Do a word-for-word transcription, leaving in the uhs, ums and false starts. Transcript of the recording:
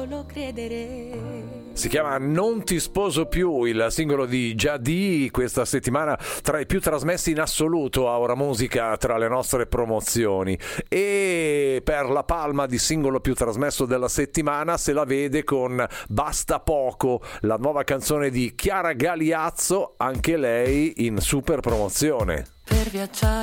solo credere. Si chiama Non ti sposo più, il singolo di Giadì, questa settimana tra i più trasmessi in assoluto a Ora Musica tra le nostre promozioni. E per la palma di singolo più trasmesso della settimana se la vede con Basta Poco, la nuova canzone di Chiara Galiazzo, anche lei in super promozione. Per viaggiare